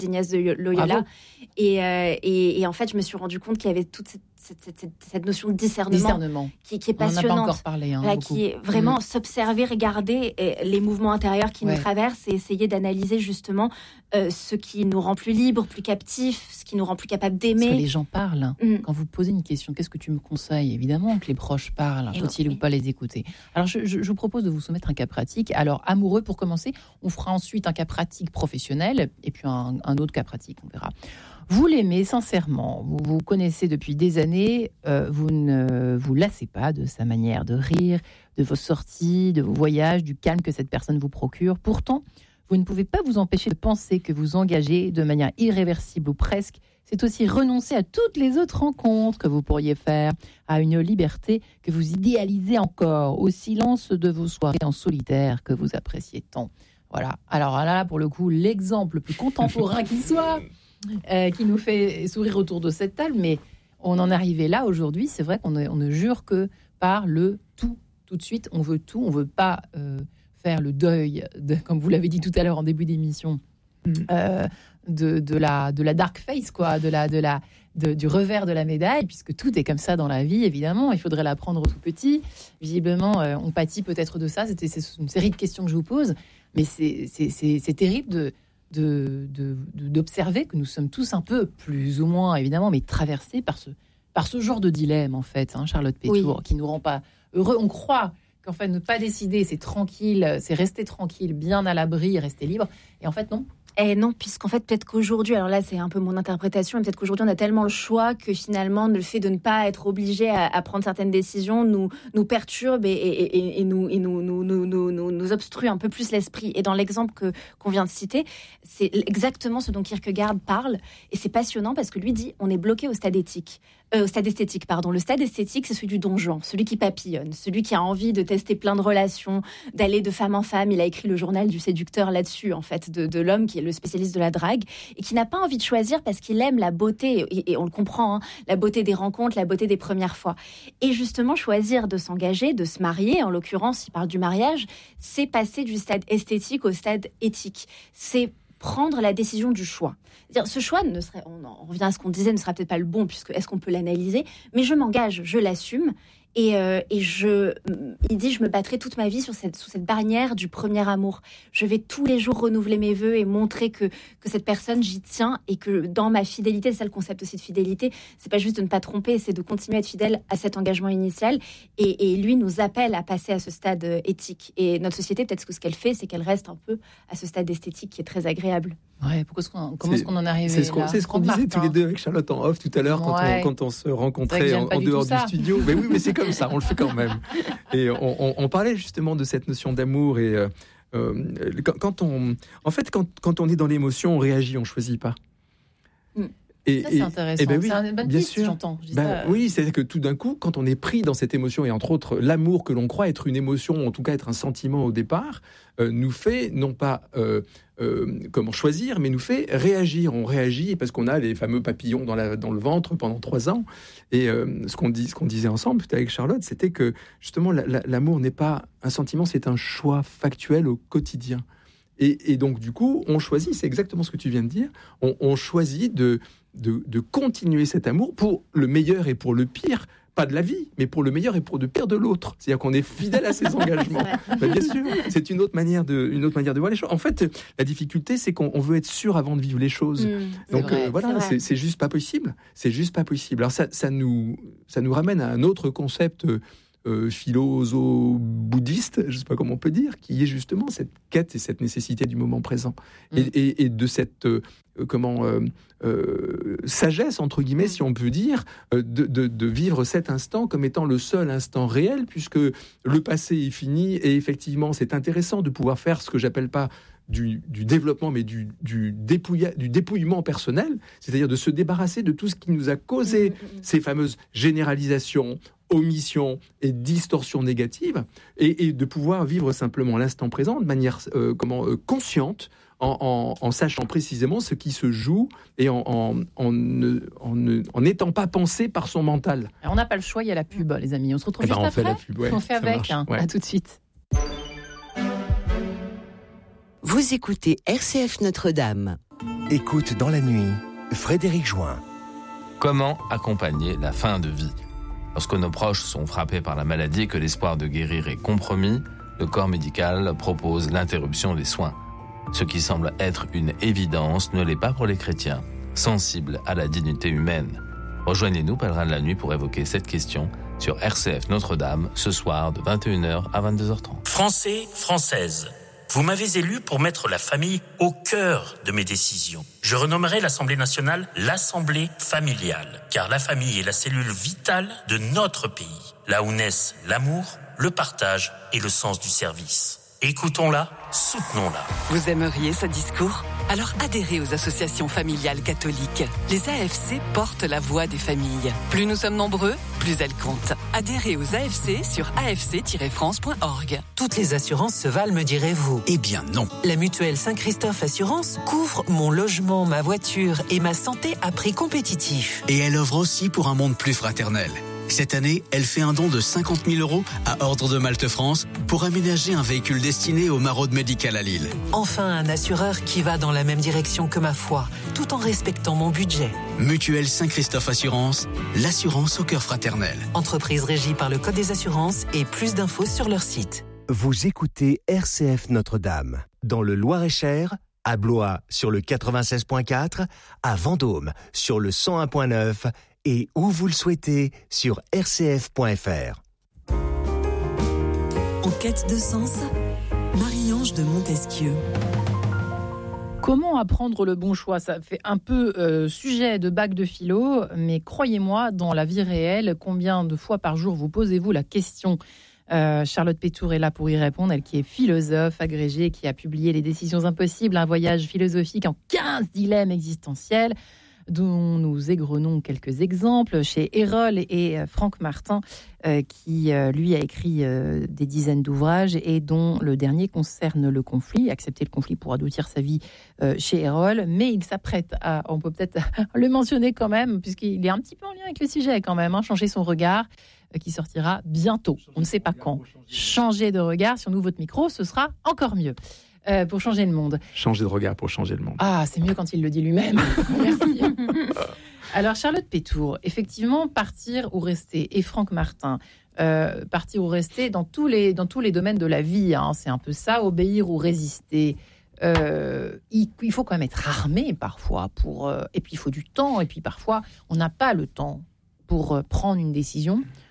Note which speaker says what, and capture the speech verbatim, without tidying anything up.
Speaker 1: Ignace de Loyola. Et, euh, et, et en fait, je me suis rendu compte qu'il y avait toute cette, cette, cette, cette notion de discernement,
Speaker 2: discernement.
Speaker 1: Qui, qui est passionnante.
Speaker 2: On n'en a pas encore parlé. Hein,
Speaker 1: là, qui est vraiment mmh. s'observer, regarder les mouvements intérieurs qui ouais. nous traversent et essayer d'analyser justement euh, ce qui nous rend plus libres, plus captifs, ce qui nous rend plus capables d'aimer.
Speaker 2: Parce que les gens parlent. Mmh. Quand vous posez une question, qu'est-ce que tu me conseilles ? Évidemment que les proches parlent. Faut-il oui. ou pas les écouter ? Alors, je, je, je vous propose de vous soumettre un cas pratique. Alors, amoureux pour commencer. On fera ensuite un cas pratique professionnel et puis un, un autre cas pratique, on verra. Vous l'aimez sincèrement, vous vous connaissez depuis des années, euh, vous ne vous lassez pas de sa manière de rire, de vos sorties, de vos voyages, du calme que cette personne vous procure. Pourtant, vous ne pouvez pas vous empêcher de penser que vous engagez de manière irréversible ou presque. C'est aussi renoncer à toutes les autres rencontres que vous pourriez faire, à une liberté que vous idéalisez encore, au silence de vos soirées en solitaire que vous appréciez tant. Voilà. Alors là, pour le coup, l'exemple le plus contemporain qui soit... Euh, qui nous fait sourire autour de cette table, mais on en est arrivé là aujourd'hui. C'est vrai qu'on ne, on ne jure que par le tout, tout de suite. On veut tout, on veut pas euh, faire le deuil, de, comme vous l'avez dit tout à l'heure en début d'émission, mmh. euh, de, de, la, de la dark face, quoi, de la, de la, de, du revers de la médaille, puisque tout est comme ça dans la vie, évidemment. Il faudrait l'apprendre tout petit. Visiblement, euh, on pâtit peut-être de ça. C'était, c'est une série de questions que je vous pose, mais c'est, c'est, c'est, c'est terrible de... De, de, de, d'observer que nous sommes tous un peu, plus ou moins évidemment, mais traversés par ce, par ce genre de dilemme, en fait, hein, Charlotte Pétour, oui. qui ne nous rend pas heureux. On croit qu'en fait, ne pas décider, c'est tranquille, c'est rester tranquille, bien à l'abri, rester libre. Et en fait, non.
Speaker 1: Eh non, puisqu'en fait, peut-être qu'aujourd'hui, alors là, c'est un peu mon interprétation, mais peut-être qu'aujourd'hui, on a tellement le choix que finalement, le fait de ne pas être obligé à, à prendre certaines décisions nous, nous perturbe et, et, et, et, nous, et nous, nous, nous, nous, nous, nous obstrue un peu plus l'esprit. Et dans l'exemple que, qu'on vient de citer, c'est exactement ce dont Kierkegaard parle. Et c'est passionnant parce que lui dit, on est bloqué au stade éthique. Euh, au stade esthétique, pardon. Le stade esthétique, c'est celui du Don Juan, celui qui papillonne, celui qui a envie de tester plein de relations, d'aller de femme en femme. Il a écrit le journal du séducteur là-dessus, en fait, de, de l'homme qui est le spécialiste de la drague et qui n'a pas envie de choisir parce qu'il aime la beauté, et, et on le comprend, hein, la beauté des rencontres, la beauté des premières fois. Et justement, choisir de s'engager, de se marier, en l'occurrence, il parle du mariage, c'est passer du stade esthétique au stade éthique. C'est prendre la décision du choix. C'est-à-dire, ce choix ne serait, on, on revient à ce qu'on disait, ne sera peut-être pas le bon, puisque est-ce qu'on peut l'analyser ? Mais je m'engage, je l'assume. Et, euh, et je, il dit, je me battrai toute ma vie sur cette, sous cette barrière du premier amour. Je vais tous les jours renouveler mes vœux et montrer que, que cette personne, j'y tiens et que dans ma fidélité, c'est ça le concept aussi de fidélité, c'est pas juste de ne pas tromper, c'est de continuer à être fidèle à cet engagement initial. Et, et lui nous appelle à passer à ce stade éthique. Et notre société, peut-être que ce qu'elle fait, c'est qu'elle reste un peu à ce stade esthétique qui est très agréable.
Speaker 2: Ouais, pourquoi est-ce qu'on, comment est-ce qu'on en est arrivé
Speaker 3: c'est ce qu'on,
Speaker 2: là
Speaker 3: c'est ce qu'on disait Martin. tous les deux avec Charlotte en off tout à l'heure quand, ouais. on, quand on se rencontrait en, en dehors du studio. Mais oui, mais c'est comme ça, on le fait quand même. Et on, on, on parlait justement de cette notion d'amour et euh, euh, quand, quand on, en fait, quand, quand on est dans l'émotion, on réagit, on choisit pas.
Speaker 2: Mm. Et, ça, c'est intéressant. Et ben oui, c'est une bonne
Speaker 3: bien
Speaker 2: piste,
Speaker 3: sûr.
Speaker 2: J'entends. Je
Speaker 3: ben, ça... Oui, c'est que tout d'un coup, quand on est pris dans cette émotion, et entre autres, l'amour que l'on croit être une émotion, en tout cas être un sentiment au départ, euh, nous fait, non pas euh, euh, comment choisir, mais nous fait réagir. On réagit parce qu'on a les fameux papillons dans, la, dans le ventre pendant trois ans. Et euh, ce, qu'on dit, ce qu'on disait ensemble, avec Charlotte, c'était que justement, la, la, l'amour n'est pas un sentiment, c'est un choix factuel au quotidien. Et, et donc, du coup, on choisit, c'est exactement ce que tu viens de dire, on, on choisit de... De, de continuer cet amour pour le meilleur et pour le pire, pas de la vie, mais pour le meilleur et pour le pire de l'autre. C'est-à-dire qu'on est fidèle à ses engagements. Ben, bien sûr, c'est une autre manière de, une autre manière de voir les choses. En fait, la difficulté, c'est qu'on on veut être sûr avant de vivre les choses. Mmh, Donc vrai, euh, voilà, c'est, c'est, c'est juste pas possible. C'est juste pas possible. Alors ça, ça nous, ça nous ramène à un autre concept. Euh, philosophe-bouddhiste, je ne sais pas comment on peut dire, qui est justement cette quête et cette nécessité du moment présent. Mmh. Et, et, et de cette euh, comment, euh, euh, sagesse, entre guillemets, si on peut dire, euh, de, de, de vivre cet instant comme étant le seul instant réel, puisque le passé est fini, et effectivement, c'est intéressant de pouvoir faire ce que j'appelle pas Du, du développement, mais du, du, dépouilla, du dépouillement personnel, c'est-à-dire de se débarrasser de tout ce qui nous a causé mmh, mmh. ces fameuses généralisations, omissions et distorsions négatives, et, et de pouvoir vivre simplement l'instant présent de manière euh, comment, euh, consciente, en, en, en sachant précisément ce qui se joue et en, en, en, ne, en, ne, en n'étant pas pensé par son mental.
Speaker 2: Alors, on n'a pas le choix, il y a la pub, les amis. On se retrouve
Speaker 3: eh
Speaker 2: juste
Speaker 3: ben on
Speaker 2: après.
Speaker 3: Fait la pub, ouais,
Speaker 2: on fait avec. Hein. Ouais. À tout de suite.
Speaker 4: Vous écoutez R C F Notre-Dame. Écoute dans la nuit, Frédéric Join.
Speaker 5: Comment accompagner la fin de vie ? Lorsque nos proches sont frappés par la maladie et que l'espoir de guérir est compromis, le corps médical propose l'interruption des soins. Ce qui semble être une évidence ne l'est pas pour les chrétiens, sensibles à la dignité humaine. Rejoignez-nous, Pèlerins de la Nuit, pour évoquer cette question sur R C F Notre-Dame, ce soir de vingt et une heures à vingt-deux heures trente.
Speaker 6: Français, Françaises, vous m'avez élu pour mettre la famille au cœur de mes décisions. Je renommerai l'Assemblée nationale l'Assemblée familiale, car la famille est la cellule vitale de notre pays, là où naissent l'amour, le partage et le sens du service. Écoutons-la, soutenons-la.
Speaker 7: Vous aimeriez ce discours ? Alors adhérez aux associations familiales catholiques. Les A F C portent la voix des familles. Plus nous sommes nombreux, plus elles comptent. Adhérez aux A F C sur a f c tiret france point org.
Speaker 8: Toutes les assurances se valent, me direz-vous ? Eh bien non. La mutuelle Saint-Christophe Assurance couvre mon logement, ma voiture et ma santé à prix compétitif.
Speaker 9: Et elle œuvre aussi pour un monde plus fraternel. Cette année, elle fait un don de cinquante mille euros à Ordre de Malte France pour aménager un véhicule destiné aux maraudes médicales à Lille.
Speaker 8: Enfin, un assureur qui va dans la même direction que ma foi, tout en respectant mon budget.
Speaker 9: Mutuelle Saint-Christophe Assurance, l'assurance au cœur fraternel.
Speaker 8: Entreprise régie par le Code des assurances et plus d'infos sur leur site.
Speaker 4: Vous écoutez R C F Notre-Dame, dans le Loir-et-Cher, à Blois sur le quatre-vingt-seize point quatre, à Vendôme sur le cent un point neuf et où vous le souhaitez sur r c f point f r.
Speaker 7: En quête de sens, Marie-Ange de Montesquieu.
Speaker 2: Comment apprendre le bon choix ? Ça fait un peu euh, sujet de bac de philo, mais croyez-moi, dans la vie réelle, combien de fois par jour vous posez-vous la question ? Euh, Charlotte Pétour est là pour y répondre, elle qui est philosophe agrégée, qui a publié Les décisions impossibles, un voyage philosophique en quinze dilemmes existentiels, dont nous égrenons quelques exemples chez Erol et Franck Martin, euh, qui euh, lui a écrit euh, des dizaines d'ouvrages et dont le dernier concerne le conflit, accepter le conflit pour adoucir sa vie euh, chez Erol, mais il s'apprête à, on peut peut-être le mentionner quand même, puisqu'il est un petit peu en lien avec le sujet quand même, hein, changer son regard, euh, qui sortira bientôt, on ne sait pas quand. Changer de regard, si on ouvre votre micro, ce sera encore mieux. Euh, pour changer le monde.
Speaker 3: Changer de regard pour changer le monde.
Speaker 2: Ah, c'est mieux quand il le dit lui-même. Merci. Alors, Charlotte Pétour, effectivement, partir ou rester, et Franck Martin, euh, partir ou rester dans tous les, dans tous les domaines de la vie, hein, c'est un peu ça, obéir ou résister. Euh, il, il faut quand même être armé parfois, pour, euh, et puis il faut du temps, et puis parfois, on n'a pas le temps pour euh, prendre une décision.